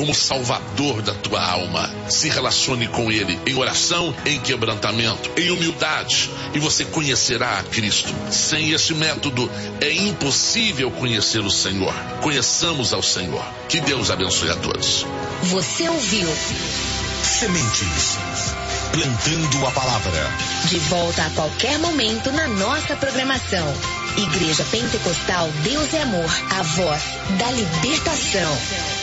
como Salvador da tua alma. Se relacione com Ele em oração, em quebrantamento, em humildade, e você conhecerá a Cristo. Sem esse método é impossível conhecer o Senhor. Conheçamos ao Senhor. Que Deus abençoe a todos. Você ouviu Sementes, plantando a palavra. De volta a qualquer momento na nossa programação. Igreja Pentecostal Deus é Amor, a voz da libertação.